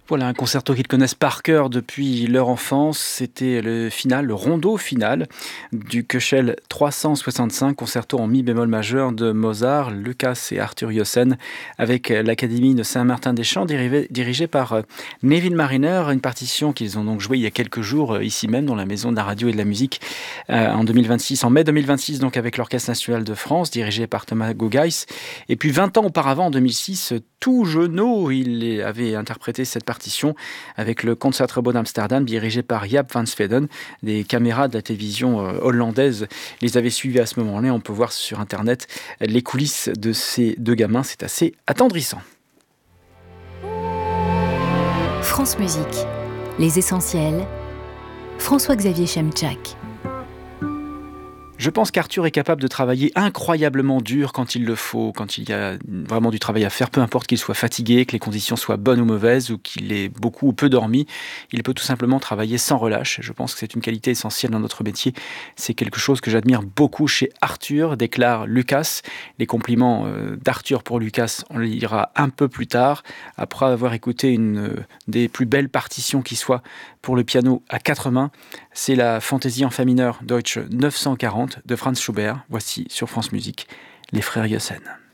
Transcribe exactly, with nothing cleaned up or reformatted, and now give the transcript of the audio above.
Voilà un concerto qu'ils connaissent par cœur depuis leur enfance. C'était le final, le rondo final du Köchel trois cent soixante-cinq, concerto en mi bémol majeur de Mozart, Lukas et Arthur Jossen, avec l'Académie de Saint-Martin-des-Champs, dirigée, dirigée par Neville Mariner, une partition qu'ils ont donc jouée il y a quelques jours ici même dans la Maison de la Radio et de la Musique euh, en deux mille vingt-six, en mai deux mille vingt-six, donc avec l'Orchestre National de France, dirigé par Thomas Gaugaïs. Et puis vingt ans auparavant, en deux mille six, tout jeunot, il avait interprété cette partition avec le Concertgebouw d'Amsterdam, dirigé par Jaap van Zweden. Des caméras de la télévision hollandaise les avaient suivis à ce moment-là. On peut voir sur Internet les coulisses de ces deux gamins. C'est assez attendrissant. France Musique, les essentiels. François-Xavier Chemchak. Je pense qu'Arthur est capable de travailler incroyablement dur quand il le faut, quand il y a vraiment du travail à faire, peu importe qu'il soit fatigué, que les conditions soient bonnes ou mauvaises, ou qu'il ait beaucoup ou peu dormi. Il peut tout simplement travailler sans relâche. Je pense que c'est une qualité essentielle dans notre métier. C'est quelque chose que j'admire beaucoup chez Arthur, déclare Lukas. Les compliments d'Arthur pour Lukas, on les lira un peu plus tard, après avoir écouté une des plus belles partitions qui soit pour le piano à quatre mains. C'est la Fantaisie en fa mineur Deutsche neuf cent quarante de Franz Schubert. Voici sur France Musique les frères Jossen.